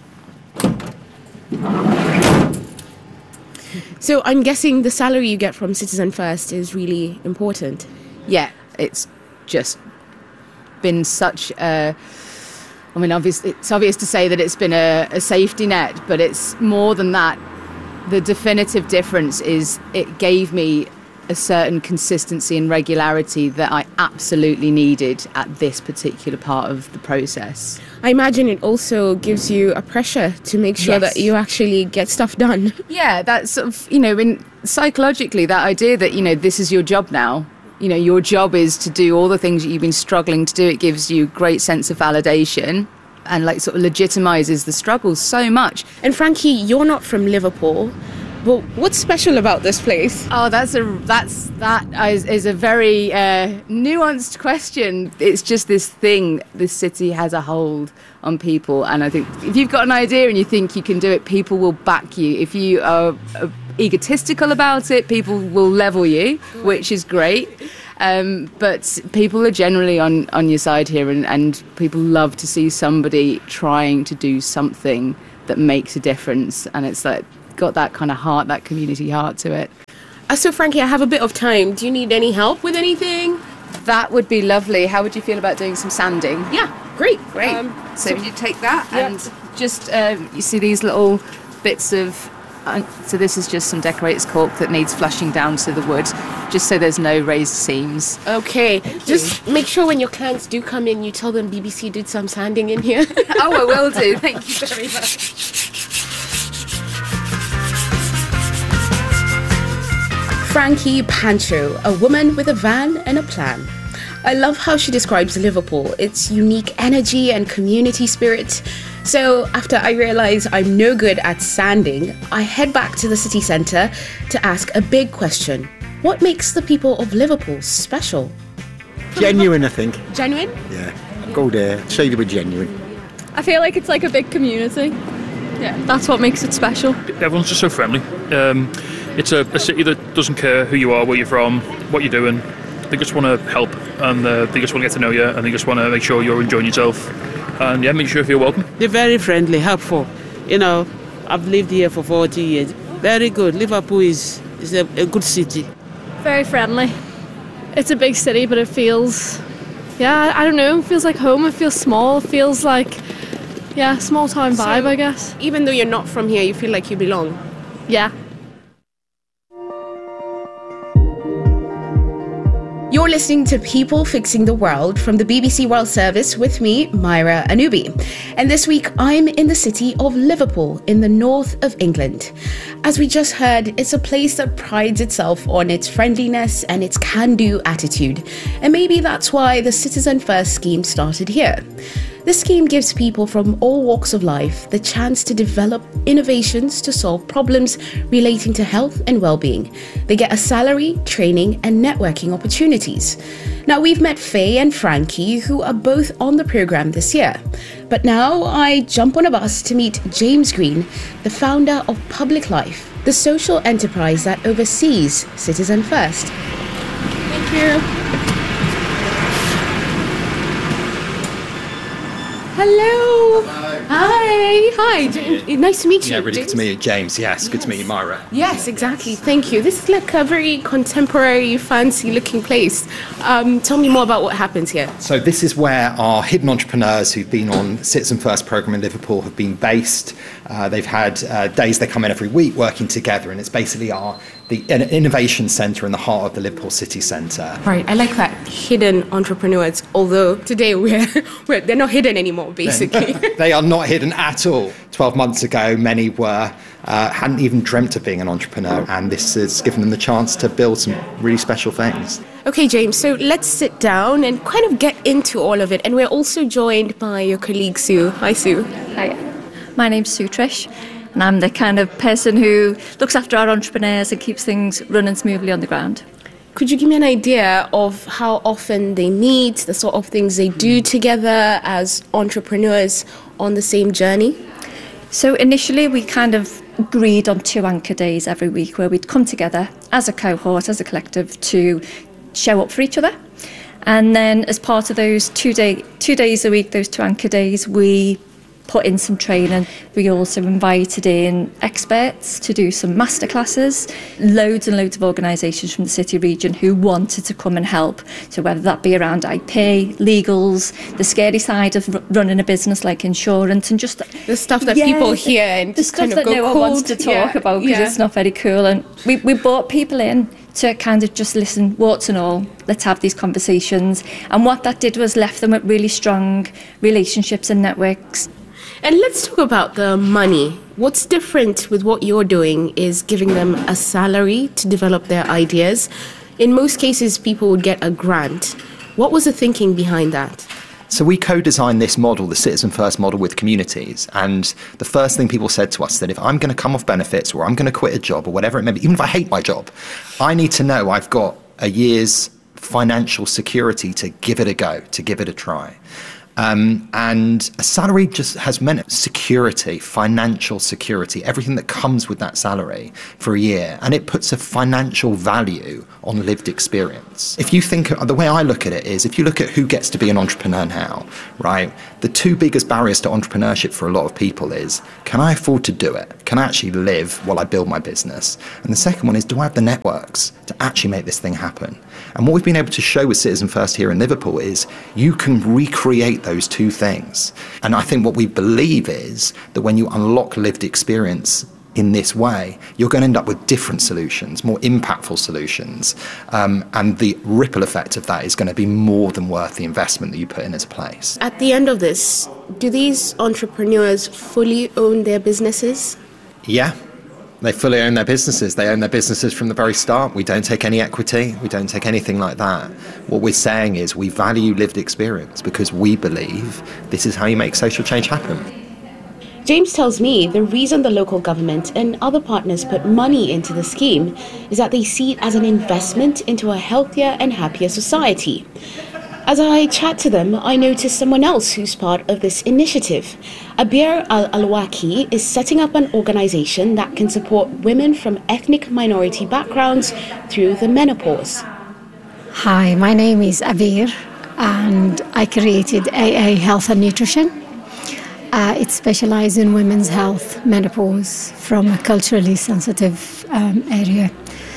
So I'm guessing the salary you get from Citizen First is really important. Yeah, it's just been such a, I mean, obviously it's obvious to say that it's been a, a safety net, but it's more than that. The definitive difference is it gave me a certain consistency and regularity that I absolutely needed at this particular part of the process. I imagine it also gives you a pressure to make sure Yes. that you actually get stuff done. Yeah, that's sort of, you know, in psychologically, that idea that, you know, this is your job now, you know, your job is to do all the things that you've been struggling to do. It gives you a great sense of validation and like sort of legitimizes the struggles so much. And Frankie, you're not from Liverpool. Well, what's special about this place? Oh, that's a that's that is, is a very uh, nuanced question. It's just this thing. This city has a hold on people, and I think if you've got an idea and you think you can do it, people will back you. If you are uh, egotistical about it, people will level you, which is great. Um, but people are generally on, on your side here, and, and people love to see somebody trying to do something that makes a difference, and it's like got that kind of heart, that community heart to it. Uh, so Frankie, I have a bit of time. Do you need any help with anything? That would be lovely. How would you feel about doing some sanding? Yeah, great. Great. Um, so, so you take that yeah. and just, uh, you see these little bits of, uh, so this is just some decorator's cork that needs flushing down to the wood, just so there's no raised seams. Okay, just make sure when your clients do come in, you tell them B B C did some sanding in here. Oh, I will do. Thank you very much. Frankie Pancho, a woman with a van and a plan. I love how she describes Liverpool, its unique energy and community spirit. So after I realise I'm no good at sanding, I head back to the city centre to ask a big question. What makes the people of Liverpool special? Genuine, I think. Genuine? Yeah. Go there, say they were genuine. I feel like it's like a big community. Yeah, that's what makes it special. Everyone's just so friendly. Um, it's a, a city that doesn't care who you are, where you're from, what you're doing. They just want to help, and uh, they just want to get to know you, and they just want to make sure you're enjoying yourself. And yeah, make sure you feel welcome. They're very friendly, helpful. You know, I've lived here for forty years. Very good. Liverpool is, is a, a good city. Very friendly. It's a big city, but it feels, yeah, I don't know, it feels like home. It feels small. It feels like, yeah, small town vibe, So, I guess. Even though you're not from here, you feel like you belong. Yeah. You're listening to People Fixing the World from the B B C World Service with me, Myra Anubi. And this week, I'm in the city of Liverpool in the north of England. As we just heard, it's a place that prides itself on its friendliness and its can-do attitude. And maybe that's why the Citizen First scheme started here. This scheme gives people from all walks of life the chance to develop innovations to solve problems relating to health and well-being. They get a salary, training, and networking opportunities. Now, we've met Faye and Frankie, who are both on the programme this year. But now I jump on a bus to meet James Green, the founder of Public Life, the social enterprise that oversees Citizen First. Thank you. Hello. Hi. Hi. J- Nice to meet you. Yeah, really James. good to meet you, James. Yes, good to meet you, Myra. Yes, exactly. Thank you. This is like a very contemporary, fancy-looking place. Um, tell me more about what happens here. So this is where our hidden entrepreneurs who've been on Citizen First programme in Liverpool have been based. Uh, they've had uh, days they come in every week working together, and it's basically our the an innovation centre in the heart of the Liverpool city centre. Right. I like that hidden entrepreneurs. Although today we're, we're they're not hidden anymore, basically. They are not hidden at all. Twelve months ago, many were uh, hadn't even dreamt of being an entrepreneur, and this has given them the chance to build some really special things. Okay, James, so let's sit down and kind of get into all of it. And we're also joined by your colleague, Sue. Hi, Sue. Hi. My name's Sue Trish, and I'm the kind of person who looks after our entrepreneurs and keeps things running smoothly on the ground. Could you give me an idea of how often they meet, the sort of things they do together as entrepreneurs on the same journey? So initially we kind of agreed on two anchor days every week where we'd come together as a cohort, as a collective, to show up for each other. And then as part of those two day two days a week, those two anchor days, we put in some training. We also invited in experts to do some masterclasses, loads and loads of organisations from the city region who wanted to come and help. So whether that be around I P, legals, the scary side of r- running a business like insurance, and just the stuff that yeah, people hear and the just stuff kind of that go no one cold. wants to talk Yeah, about because yeah. it's not very cool. And we, we brought people in to kind of just listen, warts and all, let's have these conversations. And what that did was left them with really strong relationships and networks. And let's talk about the money. What's different with what you're doing is giving them a salary to develop their ideas. In most cases, people would get a grant. What was the thinking behind that? So we co-designed this model, the Citizen First model, with communities. And the first thing people said to us that if I'm going to come off benefits or I'm going to quit a job or whatever it may be, even if I hate my job, I need to know I've got a year's financial security to give it a go, to give it a try. Um, and a salary just has meant security, financial security, everything that comes with that salary for a year. And it puts a financial value on lived experience. If you think, the way I look at it is, if you look at who gets to be an entrepreneur now, right, the two biggest barriers to entrepreneurship for a lot of people is, can I afford to do it? Can I actually live while I build my business? And the second one is, do I have the networks to actually make this thing happen? And what we've been able to show with Citizen First here in Liverpool is you can recreate those two things. And I think what we believe is that when you unlock lived experience in this way, you're going to end up with different solutions, more impactful solutions. Um, and the ripple effect of that is going to be more than worth the investment that you put in as a place. At the end of this, do these entrepreneurs fully own their businesses? Yeah. They fully own their businesses. They own their businesses from the very start. We don't take any equity. We don't take anything like that. What we're saying is we value lived experience because we believe this is how you make social change happen. James tells me the reason the local government and other partners put money into the scheme is that they see it as an investment into a healthier and happier society. As I chat to them, I notice someone else who's part of this initiative. Abir Al-Alwaki is setting up an organisation that can support women from ethnic minority backgrounds through the menopause. Hi, my name is Abir and I created A A Health and Nutrition. Uh, it specializes in women's health, menopause, from a culturally sensitive um, area.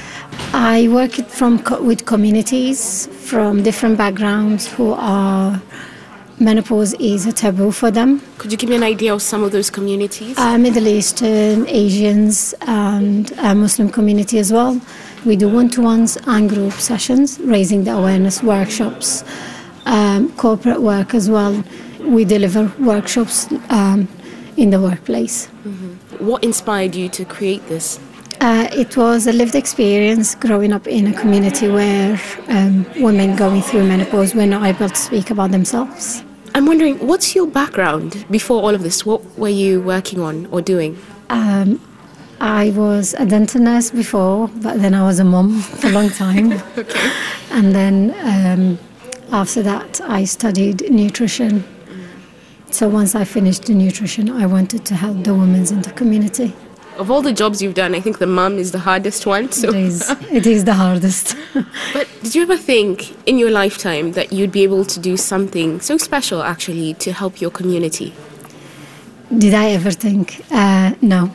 I work from co- with communities from different backgrounds who are, menopause is a taboo for them. Could you give me an idea of some of those communities? Uh, Middle Eastern, Asians, and uh, Muslim community as well. We do one-to-ones and group sessions, raising the awareness, workshops, um, corporate work as well. We deliver workshops um, in the workplace. Mm-hmm. What inspired you to create this? Uh, it was a lived experience growing up in a community where um, women going through menopause were not able to speak about themselves. I'm wondering, what's your background before all of this? What were you working on or doing? Um, I was a dental nurse before, but then I was a mom for a long time. Okay. And then um, after that, I studied nutrition. So once I finished the nutrition, I wanted to help the women in the community. Of all the jobs you've done, I think the mum is the hardest one. So. It is. It is the hardest. But did you ever think in your lifetime that you'd be able to do something so special, actually, to help your community? Did I ever think? Uh, no.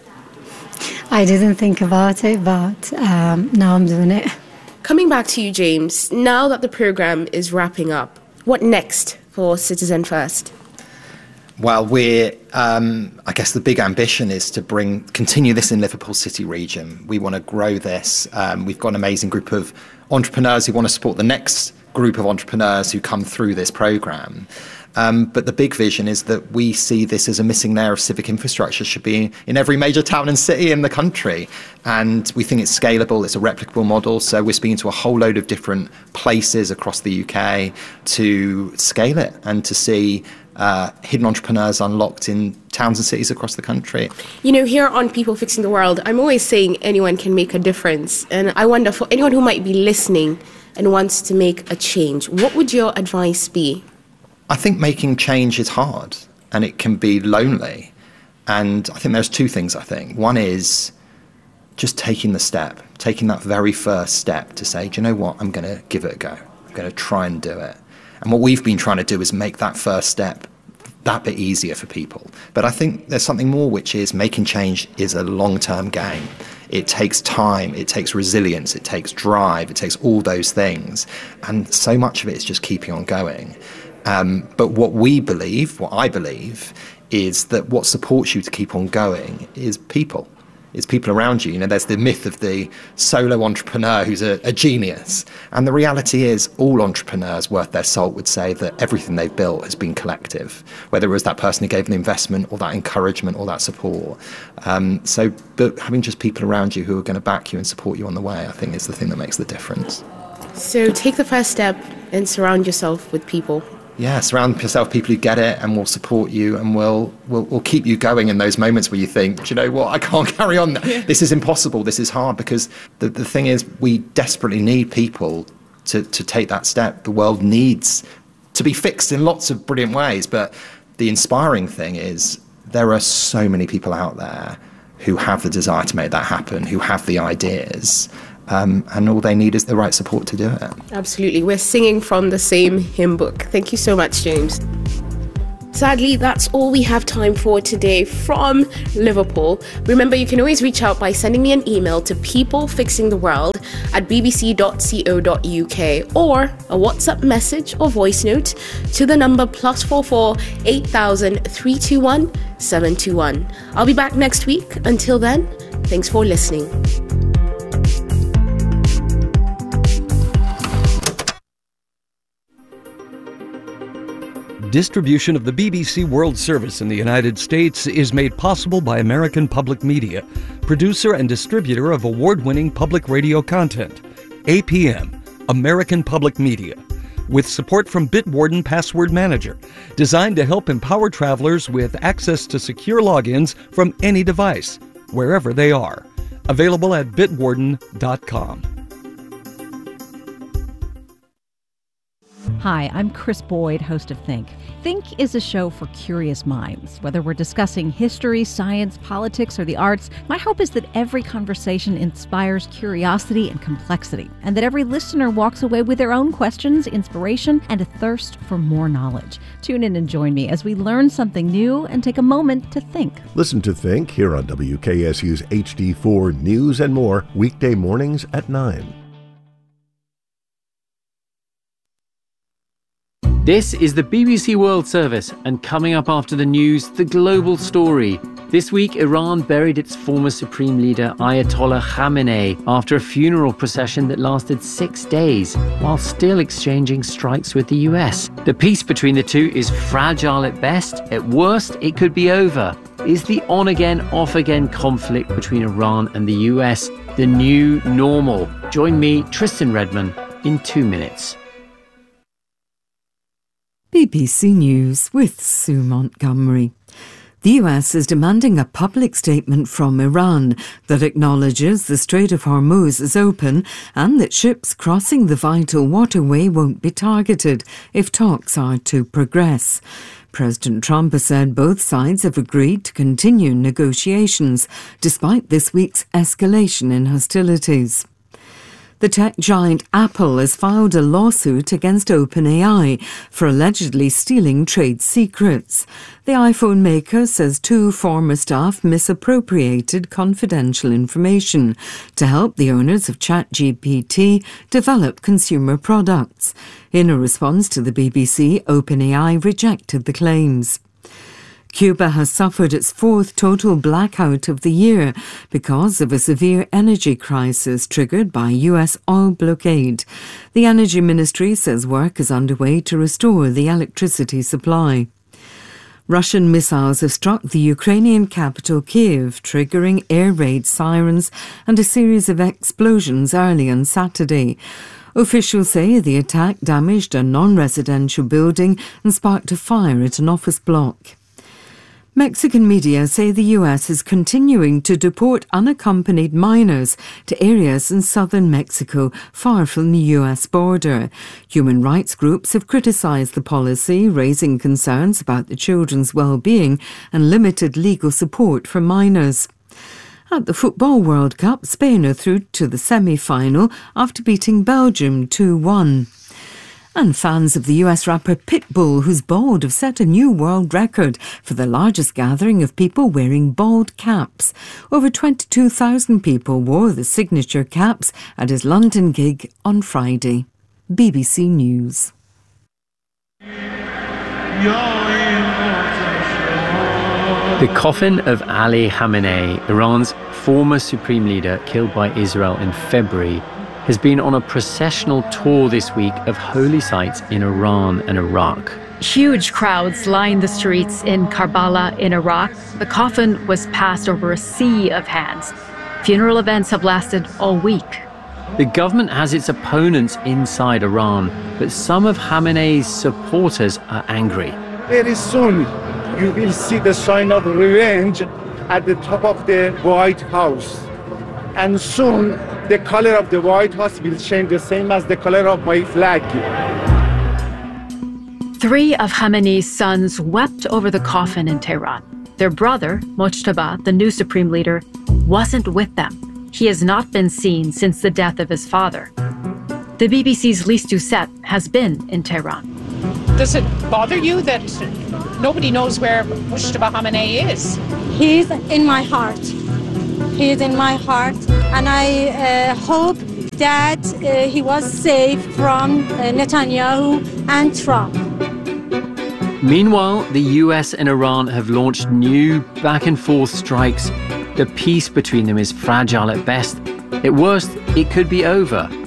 I didn't think about it, but um, now I'm doing it. Coming back to you, James, now that the programme is wrapping up, what next for Citizen First? Well, we're, um, I guess the big ambition is to bring, continue this in Liverpool City region. We want to grow this. Um, we've got an amazing group of entrepreneurs who want to support the next group of entrepreneurs who come through this programme. Um, but the big vision is that we see this as a missing layer of civic infrastructure, should be in every major town and city in the country. And we think it's scalable, it's a replicable model. So we're speaking to a whole load of different places across the U K to scale it and to see uh, hidden entrepreneurs unlocked in towns and cities across the country. You know, here on People Fixing the World, I'm always saying anyone can make a difference. And I wonder, for anyone who might be listening and wants to make a change, what would your advice be? I think making change is hard and it can be lonely. And I think there's two things, I think. One is just taking the step, taking that very first step to say, do you know what, I'm going to give it a go. I'm going to try and do it. And what we've been trying to do is make that first step that bit easier for people. But I think there's something more, which is making change is a long-term game. It takes time, it takes resilience, it takes drive, it takes all those things. And so much of it is just keeping on going. Um, but what we believe, what I believe, is that what supports you to keep on going is people. It's people around you. You know, there's the myth of the solo entrepreneur who's a, a genius. And the reality is all entrepreneurs worth their salt would say that everything they've built has been collective, whether it was that person who gave the investment or that encouragement or that support. Um, so but having just people around you who are going to back you and support you on the way, I think is the thing that makes the difference. So take the first step and surround yourself with people. Yeah, surround yourself with people who get it and will support you and will, will, will keep you going in those moments where you think, do you know what, I can't carry on. This is impossible, this is hard, because the, the thing is, we desperately need people to, to take that step. The world needs to be fixed in lots of brilliant ways, but the inspiring thing is there are so many people out there who have the desire to make that happen, who have the ideas. Um, and all they need is the right support to do it. Absolutely. We're singing from the same hymn book. Thank you so much, James. Sadly, that's all we have time for today from Liverpool. Remember, you can always reach out by sending me an email to peoplefixingtheworld at b b c dot co dot u k or a WhatsApp message or voice note to the number plus four four eight thousand three two one seven two one. I'll be back next week. Until then, thanks for listening. Distribution of the B B C World Service in the United States is made possible by American Public Media, producer and distributor of award-winning public radio content. A P M, American Public Media, with support from Bitwarden Password Manager, designed to help empower travelers with access to secure logins from any device, wherever they are. Available at bitwarden dot com. Hi, I'm Chris Boyd, host of Think. Think is a show for curious minds. Whether we're discussing history, science, politics, or the arts, my hope is that every conversation inspires curiosity and complexity, and that every listener walks away with their own questions, inspiration, and a thirst for more knowledge. Tune in and join me as we learn something new and take a moment to think. Listen to Think here on W K S U's H D four News and More, weekday mornings at nine. This is the B B C World Service, and coming up after the news, the global story. This week, Iran buried its former supreme leader, Ayatollah Khamenei, after a funeral procession that lasted six days, while still exchanging strikes with the U S. The peace between the two is fragile at best. At worst, it could be over. Is the on-again, off-again conflict between Iran and the U S the new normal? Join me, Tristan Redman, in two minutes. B B C News with Sue Montgomery. The U S is demanding a public statement from Iran that acknowledges the Strait of Hormuz is open and that ships crossing the vital waterway won't be targeted if talks are to progress. President Trump has said both sides have agreed to continue negotiations despite this week's escalation in hostilities. The tech giant Apple has filed a lawsuit against OpenAI for allegedly stealing trade secrets. The iPhone maker says two former staff misappropriated confidential information to help the owners of ChatGPT develop consumer products. In a response to the B B C, OpenAI rejected the claims. Cuba has suffered its fourth total blackout of the year because of a severe energy crisis triggered by U S oil blockade. The Energy Ministry says work is underway to restore the electricity supply. Russian missiles have struck the Ukrainian capital Kyiv, triggering air raid sirens and a series of explosions early on Saturday. Officials say the attack damaged a non-residential building and sparked a fire at an office block. Mexican media say the U S is continuing to deport unaccompanied minors to areas in southern Mexico far from the U S border. Human rights groups have criticized the policy, raising concerns about the children's well-being and limited legal support for minors. At the Football World Cup, Spain are through to the semi-final after beating Belgium two one. And fans of the U S rapper Pitbull, who's bald, have set a new world record for the largest gathering of people wearing bald caps. Over twenty-two thousand people wore the signature caps at his London gig on Friday. B B C News. You're The coffin of Ali Khamenei, Iran's former supreme leader killed by Israel in February, has been on a processional tour this week of holy sites in Iran and Iraq. Huge crowds lined the streets in Karbala in Iraq. The coffin was passed over a sea of hands. Funeral events have lasted all week. The government has its opponents inside Iran, but some of Khamenei's supporters are angry. Very soon, you will see the sign of revenge at the top of the White House. And soon, the color of the White House will change the same as the color of my flag. Three of Khamenei's sons wept over the coffin in Tehran. Their brother, Mojtaba, the new supreme leader, wasn't with them. He has not been seen since the death of his father. The B B C's Lise Doucet has been in Tehran. Does it bother you that nobody knows where Mojtaba Khamenei is? He's in my heart. He is in my heart, and I uh, hope that uh, he was safe from uh, Netanyahu and Trump. Meanwhile, the U S and Iran have launched new back-and-forth strikes. The peace between them is fragile at best. At worst, it could be over.